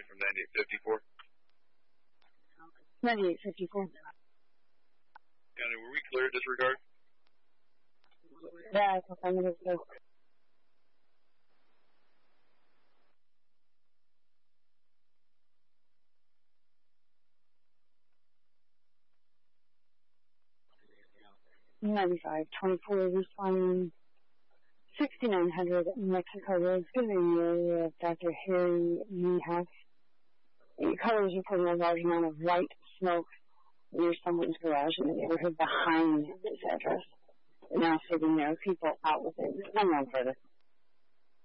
calling from 9854. 9854. County, were we clear in this regard? Yeah, it's affirmative. So. $95.24 responding 6900 Mexico Road, Gooding area of Dr. Harry Niehaus. The caller is reporting a large amount of white smoke near someone's garage in the neighborhood behind this address. Now sitting there, people out with it. No further.